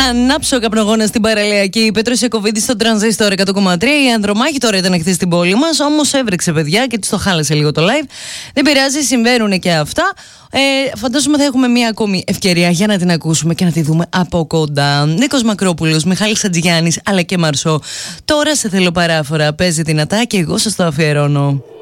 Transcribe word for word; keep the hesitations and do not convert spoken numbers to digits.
Ανάψω καπνογόνα στην παραλιακή. Πέτρος Ιακωβίδης στο τρανζίστορ εκατό κόμμα τρία. Η Ανδρομάχη τώρα ήταν χθες στην πόλη μας. Όμως έβρεξε, παιδιά, και της το χάλασε λίγο το live. Δεν πειράζει, συμβαίνουν και αυτά. Ε, φαντάζομαι θα έχουμε μία ακόμη ευκαιρία για να την ακούσουμε και να τη δούμε από κοντά. Νίκος Μακρόπουλος, Μιχάλης Ατζηγιάννης αλλά και Μαρσό. Τώρα σε θέλω παράφορα. Παίζει δυνατά και εγώ σας το αφιερώνω.